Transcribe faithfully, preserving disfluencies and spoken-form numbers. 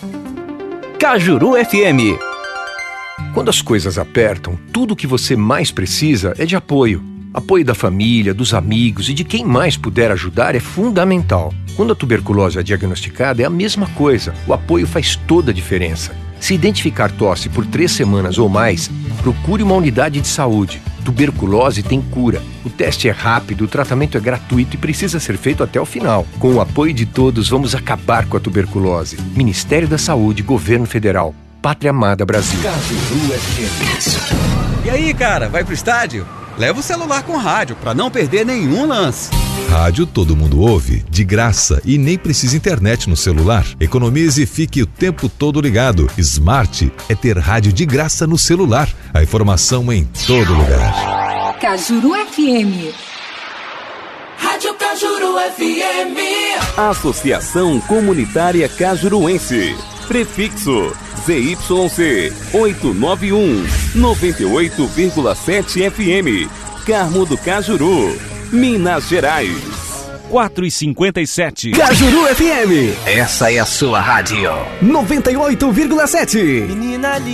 Cajuru F M. Quando as coisas apertam, tudo o que você mais precisa é de apoio. Apoio da família, dos amigos e de quem mais puder ajudar é fundamental. Quando a tuberculose é diagnosticada, é a mesma coisa. O apoio faz toda a diferença. Se identificar tosse por três semanas ou mais, procure uma unidade de saúde. Tuberculose tem cura. O teste é rápido, o tratamento é gratuito e precisa ser feito até o final. Com o apoio de todos, vamos acabar com a tuberculose. Ministério da Saúde, Governo Federal. Pátria Amada Brasil. Cajuru F M. E aí, cara, vai pro estádio? Leva o celular com rádio pra não perder nenhum lance. Rádio todo mundo ouve, de graça e nem precisa internet no celular. Economize e fique o tempo todo ligado. Smart é ter rádio de graça no celular. A informação em todo lugar. Cajuru F M. Rádio Cajuru F M. Associação Comunitária Cajuruense. Prefixo Z Y C oitocentos e noventa e um, noventa e oito vírgula sete F M. Carmo do Cajuru, Minas Gerais. quatro e cinquenta e sete. Cajuru F M. Essa é a sua rádio. noventa e oito vírgula sete. Menina